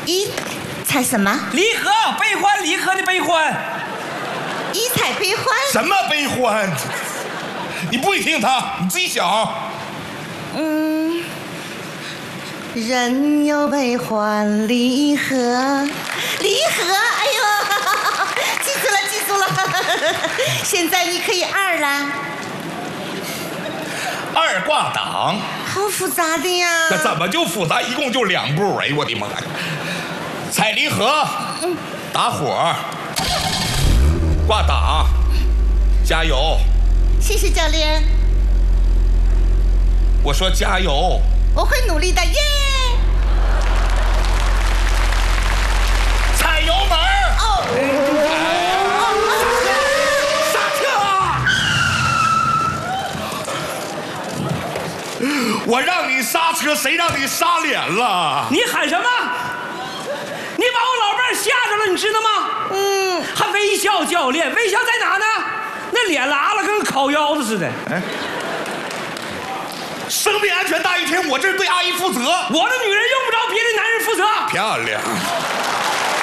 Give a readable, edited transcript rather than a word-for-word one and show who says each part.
Speaker 1: 一彩什么？
Speaker 2: 离合，悲欢离合的悲欢。
Speaker 1: 一彩悲欢？
Speaker 3: 什么悲欢？你不会听他，你自己想。
Speaker 1: 人有悲欢离合，离合。哎呦，记住了。现在你可以二了。
Speaker 3: 二挂档。
Speaker 1: 好复杂的呀。
Speaker 3: 那怎么就复杂？一共就2步。哎呦我的妈呀！踩离合，打火，挂档，加油。
Speaker 1: 谢谢教练。
Speaker 3: 我说加油。
Speaker 1: 我会努力的，耶！
Speaker 3: 踩油门。
Speaker 2: 刹
Speaker 3: 车！我让你刹车，谁让你刹脸了？
Speaker 2: 你喊什么？你把我老伴儿吓着了，你知道吗？还微笑教练，微笑在哪呢？那脸拉了跟烤腰子似的。
Speaker 3: 生命安全大于天，我这是对阿姨负责。
Speaker 2: 我的女人用不着别的男人负责。
Speaker 3: 漂亮。